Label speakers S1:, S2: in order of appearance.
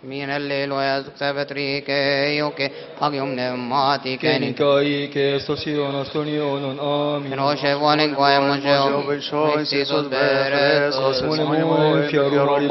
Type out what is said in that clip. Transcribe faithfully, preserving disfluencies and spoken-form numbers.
S1: من الليل ويزكسبت ريكي يوكي أقيم نماتي كني
S2: كني كي سوسيون سونيون آمين
S1: روشه وانين قوي مجو ميسيسوس برسوس
S2: موني موني فيارو